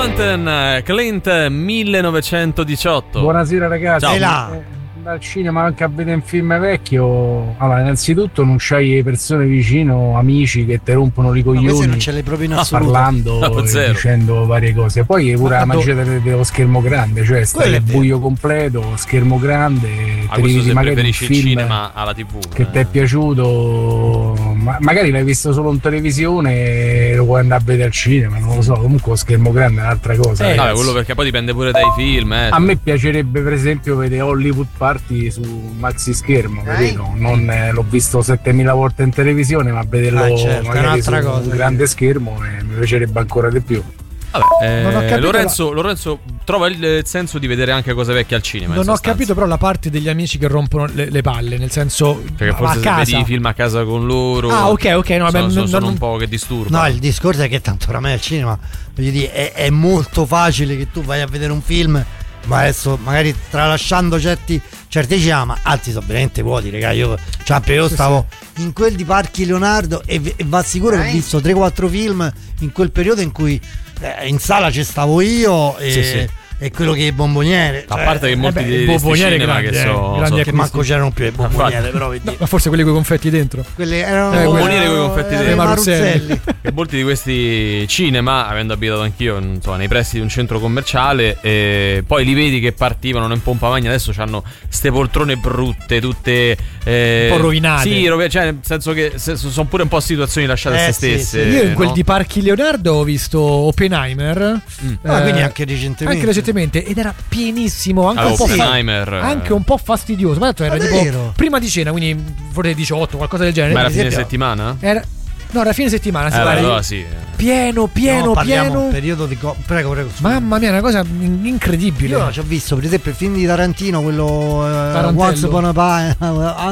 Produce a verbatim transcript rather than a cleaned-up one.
Mountain, Clint millenovecentodiciotto. Buonasera ragazzi. Ciao. Là. Eh, al cinema anche a vedere un film vecchio, allora innanzitutto non c'hai persone vicino, amici che ti rompono i coglioni, non ce l'hai proprio in assoluto, parlando no, e dicendo varie cose. Poi pure Ma la magia do... dello, dello schermo grande, cioè stai nel buio completo, schermo grande, ah, ti rivedi magari preferisci un film il cinema alla tivù che eh. ti è piaciuto, ma magari l'hai visto solo in televisione e lo puoi andare a vedere al cinema, non lo so, comunque lo schermo grande è un'altra cosa. Eh, vabbè, quello perché poi dipende pure dai film. Eh. A me piacerebbe per esempio vedere Hollywood Party su maxi schermo, capito? Non eh, l'ho visto settemila volte in televisione, ma vederlo ah, certo, magari su cosa, un grande schermo eh, mi piacerebbe ancora di più. Vabbè, eh, Lorenzo, Lorenzo trova il senso di vedere anche cose vecchie al cinema. Non ho capito però la parte degli amici che rompono le, le palle, nel senso perché forse se vedi i film a casa con loro. Ah, ok, ok, no, sono, beh, sono, non, sono non, un po' che disturba. No, il discorso è che tanto oramai al cinema, voglio dire, è, è molto facile che tu vai a vedere un film, ma adesso magari tralasciando certi certi cinema, altri sono veramente vuoti, raga. Io, cioè, io stavo in quel di Parchi Leonardo e, e va sicuro che ho visto tre quattro film in quel periodo in cui eh, in sala ci stavo io e, sì, sì. e quello che è bomboniere, a cioè, parte che molti eh beh, di bomboniere cinema grandi, che so, eh, so che manco c'erano più le bomboniere, però no, ma forse quelli con i confetti dentro, quelle erano eh, bomboniere con i confetti dentro, Maruzzelli. E molti di questi cinema, avendo abitato anch'io insomma, nei pressi di un centro commerciale, e poi li vedi che partivano in pompa magna, adesso hanno ste poltrone brutte, tutte eh, un po' rovinate. Sì, cioè nel senso che sono pure un po' situazioni lasciate eh, a se sì, stesse. sì. Io in no? quel di Parchi Leonardo ho visto Oppenheimer, mm. eh, ah, quindi anche recentemente anche recentemente ed era pienissimo, anche, allora, un, po Oppenheimer, fa- anche un po' fastidioso, ma era Ma tipo vero? prima di cena, quindi forse diciotto, qualcosa del genere. Ma era Per fine esempio, settimana? era no, era fine settimana, si Eh, pare. allora sì. Pieno, pieno, no, parliamo pieno. un periodo di co- prego, prego. Scusa. Mamma mia, una cosa in- incredibile. Io ci ho visto per esempio il film di Tarantino, quello uh, Tarantello. Once Upon a Time